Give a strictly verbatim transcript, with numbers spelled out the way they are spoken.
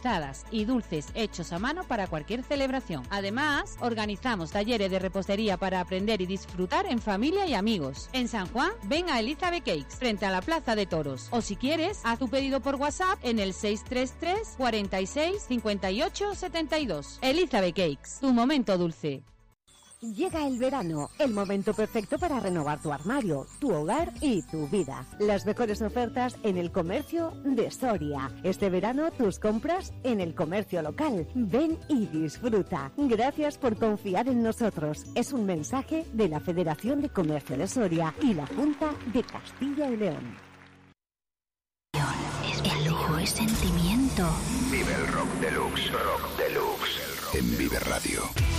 personalizadas y dulces hechos a mano para cualquier celebración. Además, organizamos talleres de repostería para aprender y disfrutar en familia y amigos. En San Juan, ven a Elizabeth Cakes, frente a la Plaza de Toros. O si quieres, haz tu pedido por WhatsApp en el seis tres tres, cuarenta y seis, cincuenta y ocho, setenta y dos. Elizabeth Cakes, tu momento dulce. Llega el verano, el momento perfecto para renovar tu armario, tu hogar y tu vida. Las mejores ofertas en el comercio de Soria. Este verano tus compras en el comercio local. Ven y disfruta. Gracias por confiar en nosotros. Es un mensaje de la Federación de Comercio de Soria y la Junta de Castilla y León. El lujo es sentimiento. Vive el rock deluxe, rock deluxe en Vive Radio.